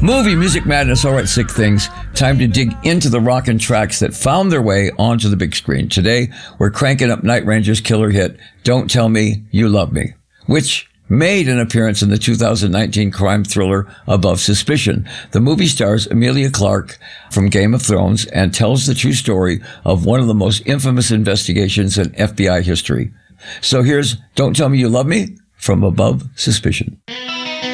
Movie Music Madness, all right, sick things. Time to dig into the rockin' tracks that found their way onto the big screen. Today, we're cranking up Night Ranger's killer hit, Don't Tell Me You Love Me, which made an appearance in the 2019 crime thriller Above Suspicion. The movie stars Emilia Clarke from Game of Thrones and tells the true story of one of the most infamous investigations in FBI history. So here's Don't Tell Me You Love Me from Above Suspicion.